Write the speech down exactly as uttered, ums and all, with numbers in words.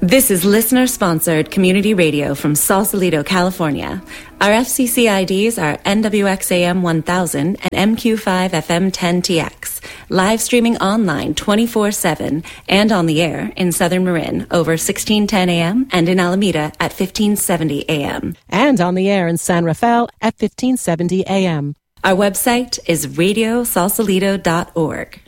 This is listener-sponsored community radio from Sausalito, California. Our F C C I Ds are N W X A M one thousand and M Q five F M ten T X. Live streaming online twenty-four seven and on the air in Southern Marin over sixteen ten A M and in Alameda at fifteen seventy A M. And on the air in San Rafael at fifteen seventy A M. Our website is radio sausalito dot org.